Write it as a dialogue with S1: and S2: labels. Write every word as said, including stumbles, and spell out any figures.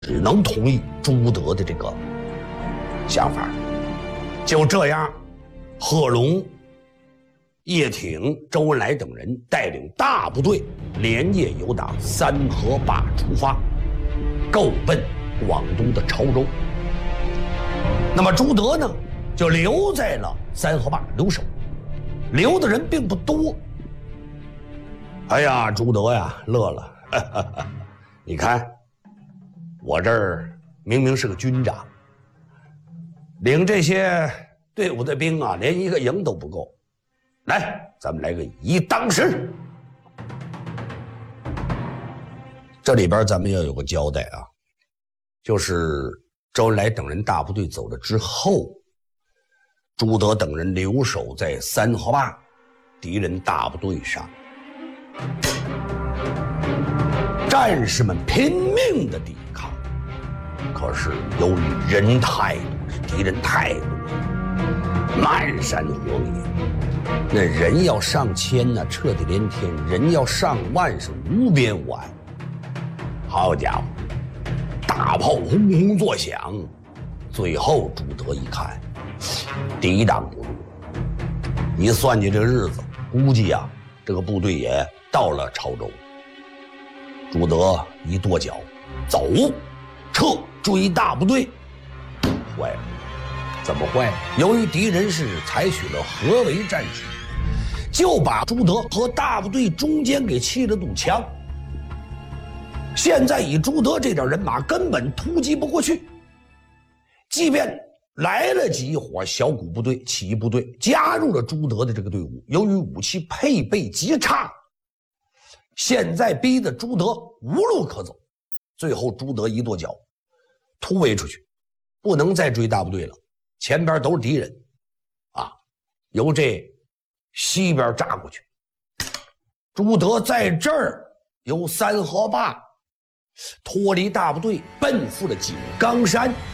S1: 只能同意朱德的这个想法。就这样，贺龙、叶挺、周恩来等人带领大部队连夜由打三河坝出发，够奔广东的潮州。那么朱德呢，就留在了三河坝留守，留的人并不多。哎呀，朱德呀，乐了，呵呵呵，你看，我这儿明明是个军长，领这些队伍的兵啊，连一个营都不够。来，咱们来个一当十。这里边咱们要有个交代啊，就是周恩来等人大部队走了之后，朱德等人留守在三河坝敌人大部队上，战士们拼命的抵抗，可是由于人太多，敌人太多，漫山火野，那人要上千呢，彻底连天；人要上万，是无边无岸。好家伙，大炮轰轰作响，最后朱德一看，抵挡不住，一算计这个日子，估计啊，这个部队也到了潮州。朱德一跺脚，走，撤，追大部队。坏了，怎么坏了？由于敌人是采取了合围战术，就把朱德和大部队中间给砌了堵墙。现在以朱德这点人马，根本突击不过去。即便来了几伙小股部队、起义部队，加入了朱德的这个队伍，由于武器配备极差，现在逼得朱德无路可走。最后朱德一跺脚，突围出去，不能再追大部队了，前边都是敌人啊，由这西边炸过去。朱德在这儿由三河坝脱离大部队，奔赴了井冈山。